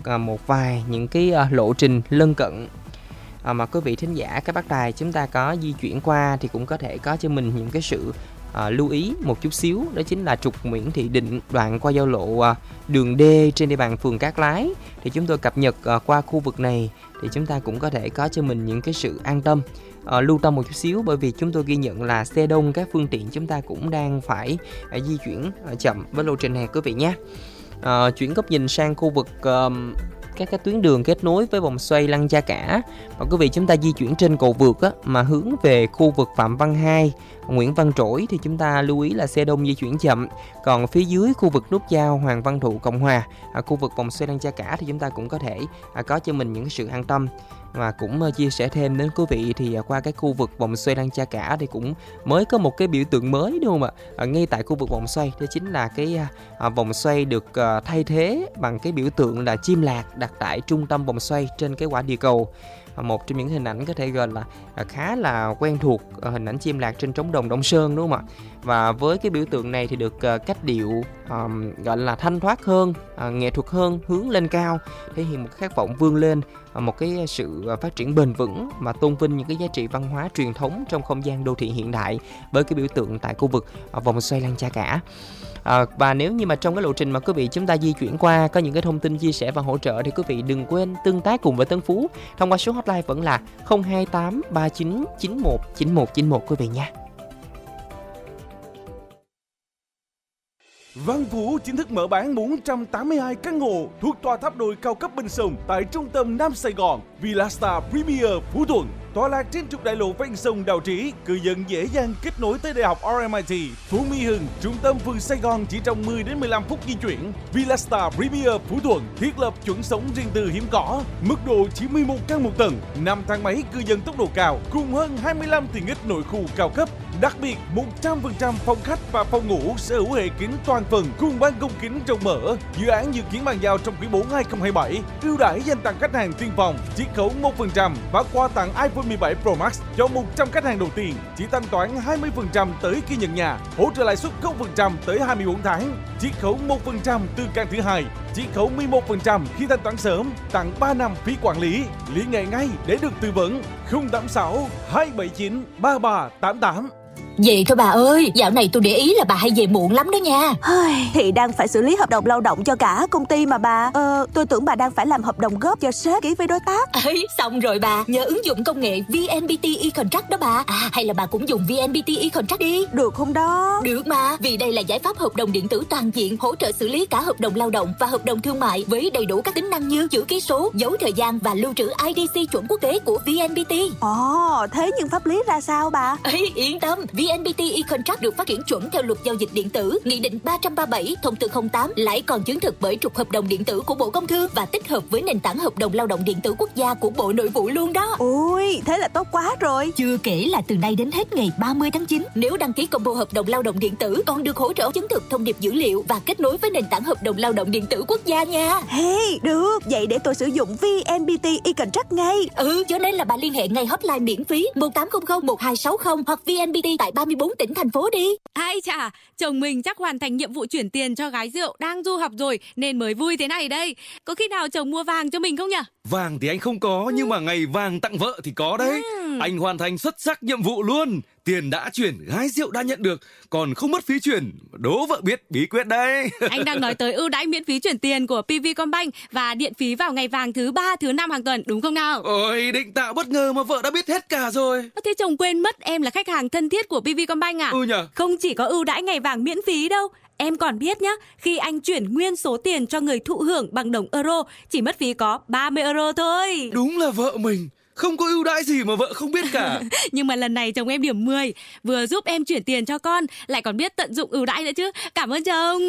một vài những cái lộ trình lân cận mà quý vị thính giả, các bác tài chúng ta có di chuyển qua thì cũng có thể có cho mình những cái sự lưu ý một chút xíu. Đó chính là trục Nguyễn Thị Định, đoạn qua giao lộ đường D trên địa bàn phường Cát Lái. Thì chúng tôi cập nhật qua khu vực này thì chúng ta cũng có thể có cho mình những cái sự an tâm, lưu tâm một chút xíu, bởi vì chúng tôi ghi nhận là xe đông, các phương tiện chúng ta cũng đang phải di chuyển chậm với lộ trình này quý vị nhé. Chuyển góc nhìn sang khu vực các cái tuyến đường kết nối với vòng xoay Lăng Cha Cả. Và quý vị chúng ta di chuyển trên cầu vượt mà hướng về khu vực Phạm Văn Hai, Nguyễn Văn Trỗi thì chúng ta lưu ý là xe đông di chuyển chậm. Còn phía dưới khu vực nút giao Hoàng Văn Thụ Cộng Hòa, khu vực vòng xoay Lăng Cha Cả thì chúng ta cũng có thể có cho mình những sự an tâm. Và cũng chia sẻ thêm đến quý vị thì qua cái khu vực vòng xoay Lăng Cha Cả thì cũng mới có một cái biểu tượng mới, đúng không ạ? Ngay tại khu vực vòng xoay, đó chính là cái vòng xoay được thay thế bằng cái biểu tượng là chim lạc đặt tại trung tâm vòng xoay trên cái quả địa cầu. Một trong những hình ảnh có thể gọi là khá là quen thuộc, hình ảnh chim lạc trên trống đồng Đông Sơn, đúng không ạ? Và với cái biểu tượng này thì được cách điệu gọi là thanh thoát hơn, nghệ thuật hơn, hướng lên cao, thể hiện một khát vọng vươn lên, một cái sự phát triển bền vững và tôn vinh những cái giá trị văn hóa truyền thống trong không gian đô thị hiện đại với cái biểu tượng tại khu vực vòng xoay Lăng Cha Cả. Và nếu như mà trong cái lộ trình mà quý vị chúng ta di chuyển qua có những cái thông tin chia sẻ và hỗ trợ thì quý vị đừng quên tương tác cùng với Tân Phú thông qua số hotline vẫn là 028 39 91 9191 quý vị nha. Văn Phú chính thức mở bán 482 căn hộ thuộc tòa tháp đồi cao cấp bên sông tại trung tâm Nam Sài Gòn, Villastar Premier Phú Thuận. Tọa lạc trên trục đại lộ ven sông Đào Trĩ, cư dân dễ dàng kết nối tới đại học RMIT, Phú Mỹ Hưng, trung tâm phường Sài Gòn chỉ trong 10 đến 15 phút di chuyển. Villastar Premier Phú Thuận thiết lập chuẩn sống riêng tư hiếm có, mức độ chỉ 11 căn một tầng, 5 thang máy cư dân tốc độ cao, cùng hơn 25 tiện ích nội khu cao cấp. Đặc biệt, 100% phòng khách và phòng ngủ sở hữu hệ kính toàn phần cùng ban công kính rộng mở. Dự án dự kiến bàn giao trong quý 4 2027. Ưu đãi dành tặng khách hàng tiên phong, chiết khấu 1% và quà tặng iPhone 17 Pro Max cho 100 khách hàng đầu tiên. Chỉ thanh toán 20% tới khi nhận nhà, hỗ trợ lãi suất 0% tới 24 tháng, chiết khấu 1% từ căn thứ hai, chiết khấu 11% khi thanh toán sớm, tặng 3 năm phí quản lý. Liên hệ ngay để được tư vấn. 086 279 3388. Vậy thôi bà ơi, dạo này tôi để ý là bà hay về muộn lắm đó nha. Thì đang phải xử lý hợp đồng lao động cho cả công ty mà bà. Tôi tưởng bà đang phải làm hợp đồng góp cho sếp ký với đối tác. Ấy, xong rồi bà, nhờ ứng dụng công nghệ VNPT e-contract đó bà. Hay là bà cũng dùng VNPT e-contract đi. Được không đó? Được mà, vì đây là giải pháp hợp đồng điện tử toàn diện, hỗ trợ xử lý cả hợp đồng lao động và hợp đồng thương mại với đầy đủ các tính năng như chữ ký số, dấu thời gian và lưu trữ IDC chuẩn quốc tế của VNPT. Thế nhưng pháp lý ra sao bà? Ấy, yên tâm, VNPT e-contract được phát triển chuẩn theo luật giao dịch điện tử, Nghị định 337, Thông tư 08, lại còn chứng thực bởi trục hợp đồng điện tử của Bộ Công Thương và tích hợp với nền tảng hợp đồng lao động điện tử quốc gia của Bộ Nội vụ luôn đó. Ôi, thế là tốt quá rồi. Chưa kể là từ nay đến hết ngày 30 tháng 9, nếu đăng ký combo hợp đồng lao động điện tử còn được hỗ trợ chứng thực thông điệp dữ liệu và kết nối với nền tảng hợp đồng lao động điện tử quốc gia nha. Được, vậy để tôi sử dụng VNPT e-contract ngay. Cho nên là bà liên hệ ngay hotline miễn phí 1800 1260 hoặc VNPT tại 34 tỉnh thành phố đi. Ai chà, chồng mình chắc hoàn thành nhiệm vụ chuyển tiền cho gái rượu đang du học rồi nên mới vui thế này đây. Có khi nào chồng mua vàng cho mình không nhỉ? Vàng thì anh không có, nhưng mà ngày vàng tặng vợ thì có đấy. Anh hoàn thành xuất sắc nhiệm vụ luôn. Tiền đã chuyển, gái rượu đã nhận được, còn không mất phí chuyển. Đố vợ biết bí quyết đấy. Anh đang nói tới ưu đãi miễn phí chuyển tiền của PVcombank và điện phí vào ngày vàng thứ 3, thứ 5 hàng tuần, đúng không nào? Ôi, định tạo bất ngờ mà vợ đã biết hết cả rồi. Thế chồng quên mất em là khách hàng thân thiết của PVcombank à? Nhờ. Không chỉ có ưu đãi ngày vàng miễn phí đâu. Em còn biết nhá, khi anh chuyển nguyên số tiền cho người thụ hưởng bằng đồng euro, chỉ mất phí có 30 euro thôi. Đúng là vợ mình. Không có ưu đãi gì mà vợ không biết cả. Nhưng mà lần này chồng em điểm 10, vừa giúp em chuyển tiền cho con, lại còn biết tận dụng ưu đãi nữa chứ. Cảm ơn chồng.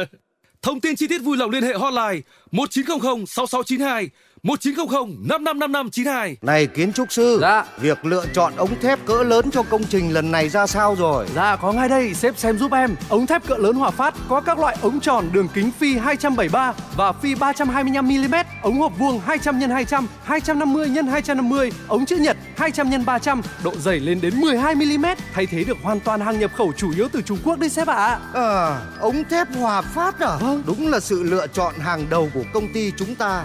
Thông tin chi tiết vui lòng liên hệ hotline 1900 6692 1900 555592. Này kiến trúc sư, việc lựa chọn ống thép cỡ lớn cho công trình lần này ra sao rồi? Có ngay đây, sếp xem giúp em. Ống thép cỡ lớn Hòa Phát có các loại ống tròn đường kính phi 273 và phi 325mm, ống hộp vuông 200x200, 250x250, ống chữ nhật 200x300, độ dày lên đến 12mm, thay thế được hoàn toàn hàng nhập khẩu chủ yếu từ Trung Quốc đấy sếp ạ. Ống thép Hòa Phát à? Vâng. Đúng là sự lựa chọn hàng đầu của công ty chúng ta.